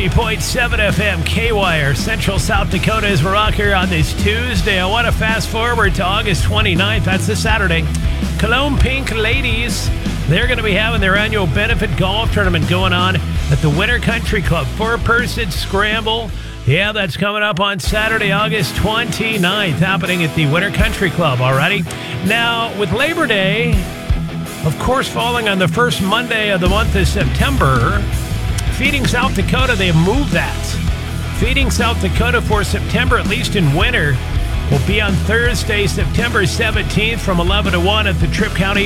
90.7 FM K-Wire, Central South Dakota as we rock here on this Tuesday. I want to fast forward to August 29th. That's this Saturday. Cologne Pink Ladies, they're going to be having their annual benefit golf tournament going on at the Winter Country Club. 4-person scramble. Yeah, that's coming up on Saturday, August 29th, happening at the Winter Country Club, alrighty? Now, with Labor Day, of course, falling on the first Monday of the month of September, Feeding South Dakota, they have moved that. Feeding South Dakota for September, at least in winter, will be on Thursday, September 17th from 11 to 1 at the Tripp County